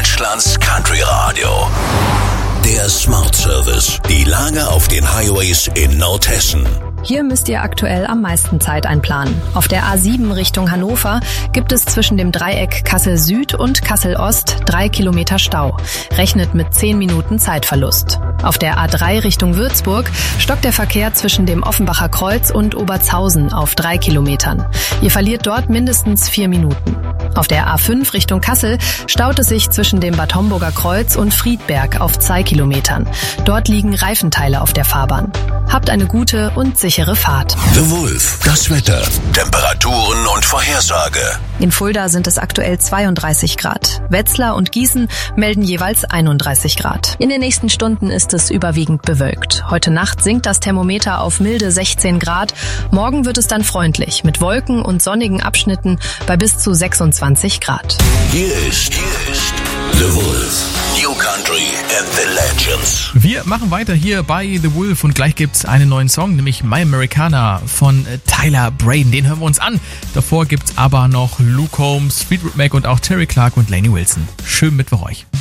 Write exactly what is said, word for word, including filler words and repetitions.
Deutschlands Country Radio. Der Smart Service. Die Lage auf den Highways in Nordhessen. Hier müsst ihr aktuell am meisten Zeit einplanen. Auf der A sieben Richtung Hannover gibt es zwischen dem Dreieck Kassel Süd und Kassel Ost drei Kilometer Stau. Rechnet mit zehn Minuten Zeitverlust. Auf der A drei Richtung Würzburg stockt der Verkehr zwischen dem Offenbacher Kreuz und Obertshausen auf drei Kilometern. Ihr verliert dort mindestens vier Minuten. Auf der A fünf Richtung Kassel staut es sich zwischen dem Bad Homburger Kreuz und Friedberg auf zwei Kilometern. Dort liegen Reifenteile auf der Fahrbahn. Habt eine gute und sichere Fahrt. The Wolf. Das Wetter, Temperaturen und Vorhersage. In Fulda sind es aktuell zweiunddreißig Grad. Wetzlar und Gießen melden jeweils einunddreißig Grad. In den nächsten Stunden ist es überwiegend bewölkt. Heute Nacht sinkt das Thermometer auf milde sechzehn Grad. Morgen wird es dann freundlich mit Wolken und sonnigen Abschnitten bei bis zu sechsundzwanzig Grad. Hier ist, hier ist The Wolf. New Country and the Legends. Wir machen weiter hier bei The Wolf und gleich gibt's einen neuen Song, nämlich My Americana von Tyler Braden. Den hören wir uns an. Davor gibt's aber noch Luke Combs, Fleetwood Mac und auch Terry Clark und Lainey Wilson. Schönen Mittwoch euch.